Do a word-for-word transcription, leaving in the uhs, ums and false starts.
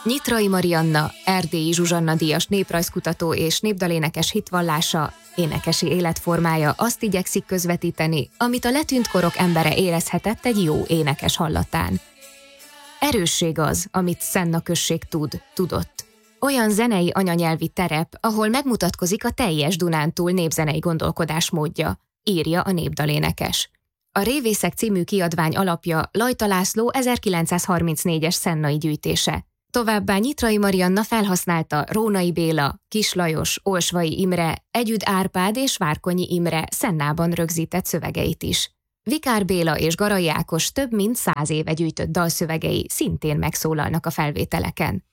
Nyitrai Marianna, Erdélyi Zsuzsanna díjas néprajzkutató és népdalénekes hitvallása, énekesi életformája azt igyekszik közvetíteni, amit a letűnt korok embere érezhetett egy jó énekes hallatán. Erősség az, amit Szenna község tud, tudott. Olyan zenei anyanyelvi terep, ahol megmutatkozik a teljes Dunántúl népzenei gondolkodásmódja, írja a népdalénekes. A Révészek című kiadvány alapja Lajta László ezerkilencszázharmincnégyes szennai gyűjtése. Továbbá Nyitrai Marianna felhasználta Rónai Béla, Kis Lajos, Olsvai Imre, Együd Árpád és Várkonyi Imre Szennában rögzített szövegeit is. Vikár Béla és Garai Ákos több mint száz éve gyűjtött dalszövegei szintén megszólalnak a felvételeken.